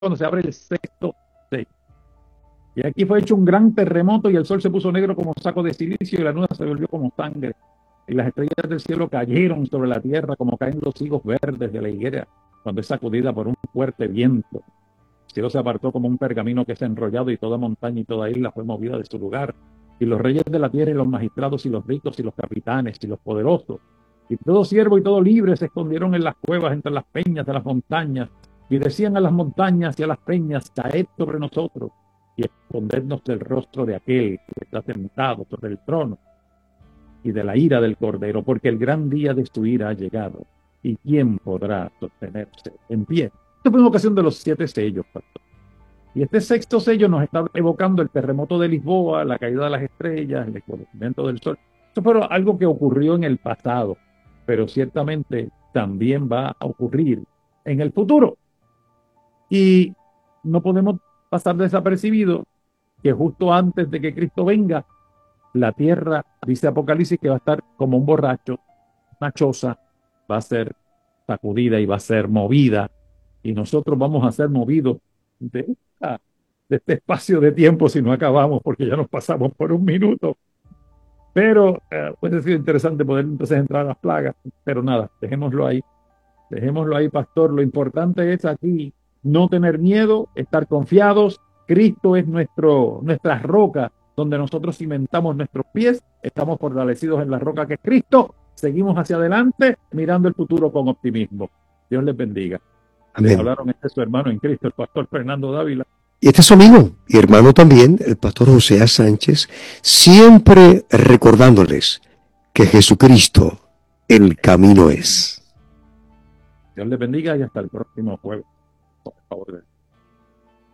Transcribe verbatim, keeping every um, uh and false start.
cuando se abre el sexto sello. Y aquí fue hecho un gran terremoto y el sol se puso negro como saco de silicio y la luna se volvió como sangre. Y las estrellas del cielo cayeron sobre la tierra como caen los higos verdes de la higuera cuando es sacudida por un fuerte viento. El cielo se apartó como un pergamino que se ha enrollado y toda montaña y toda isla fue movida de su lugar. Y los reyes de la tierra y los magistrados y los ricos y los capitanes y los poderosos y todo siervo y todo libre se escondieron en las cuevas entre las peñas de las montañas y decían a las montañas y a las peñas: caed sobre nosotros y escondednos del rostro de aquel que está sentado sobre el trono y de la ira del Cordero, porque el gran día de su ira ha llegado. ¿Y quién podrá sostenerse en pie? Esto fue en ocasión de los siete sellos, pastor. Y este sexto sello nos está evocando el terremoto de Lisboa, la caída de las estrellas, el escurrimiento del sol. Esto fue algo que ocurrió en el pasado, pero ciertamente también va a ocurrir en el futuro. Y no podemos pasar desapercibido que justo antes de que Cristo venga, la tierra, dice Apocalipsis, que va a estar como un borracho, una choza, va a ser sacudida y va a ser movida, y nosotros vamos a ser movidos de, esta, de este espacio de tiempo si no acabamos, porque ya nos pasamos por un minuto. Pero eh, puede ser interesante poder entonces entrar a las plagas, pero nada, dejémoslo ahí, dejémoslo ahí, pastor. Lo importante es aquí no tener miedo, estar confiados. Cristo es nuestro, nuestra roca donde nosotros cimentamos nuestros pies, estamos fortalecidos en la roca que es Cristo, seguimos hacia adelante mirando el futuro con optimismo. Dios les bendiga. Amén. Les hablaron este su hermano en Cristo, el pastor Fernando Dávila. Y este es su amigo y hermano también, el pastor José A. Sánchez, siempre recordándoles que Jesucristo el camino es. Dios les bendiga y hasta el próximo jueves. Por favor.